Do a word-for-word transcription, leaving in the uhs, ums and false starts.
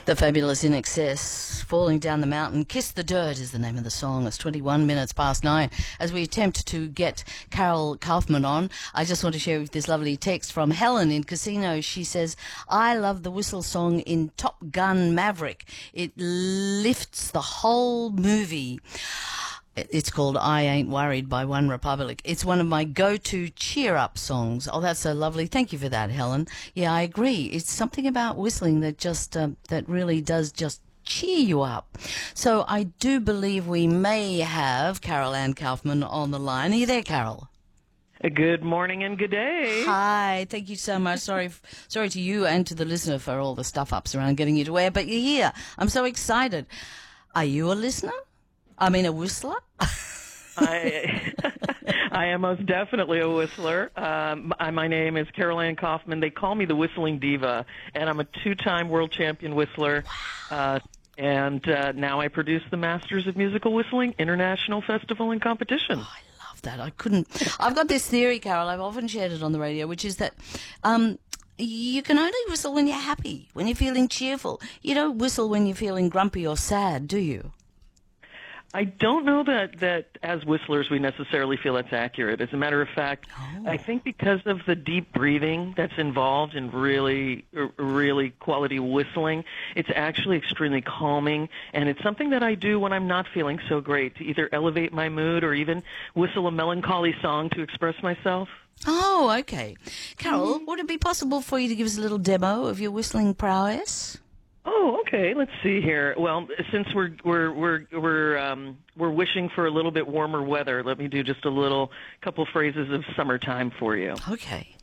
The Fabulous In Excess, Falling Down the Mountain. Kiss the Dirt is the name of the song. It's twenty-one minutes past nine. As we attempt to get Carol Kaufman on, I just want to share with this lovely text from Helen in Casino. She says, I love the whistle song in Top Gun Maverick. It lifts the whole movie. It's called I Ain't Worried by One Republic. It's one of my go-to cheer-up songs. Oh, that's so lovely. Thank you for that, Helen. Yeah, I agree. It's something about whistling that just uh, that really does just cheer you up. So I do believe we may have Carol Ann Kaufman on the line. Are you there, Carol? Good morning and good day. Hi, thank you so much. Sorry, sorry to you and to the listener for all the stuff-ups around getting you to air, but you're here. I'm so excited. Are you a listener? I mean, a whistler? I, I am most definitely a whistler. Um, my, my name is Carol Ann Kaufman. They call me the Whistling Diva, and I'm a two-time world champion whistler. Wow. Uh, and uh, now I produce the Masters of Musical Whistling International Festival and Competition. Oh, I love that. I couldn't. I've got this theory, Carol. I've often shared it on the radio, which is that um, you can only whistle when you're happy, when you're feeling cheerful. You don't whistle when you're feeling grumpy or sad, do you? I don't know that, that as whistlers we necessarily feel that's accurate. As a matter of fact, oh. I think because of the deep breathing that's involved in really, really quality whistling, it's actually extremely calming, and it's something that I do when I'm not feeling so great, to either elevate my mood or even whistle a melancholy song to express myself. Oh, okay. Carol, would it be possible for you to give us a little demo of your whistling prowess? Oh, okay. Let's see here. Well, since we're we're we're we're um, we're wishing for a little bit warmer weather, let me do just a little couple phrases of summertime for you. Okay.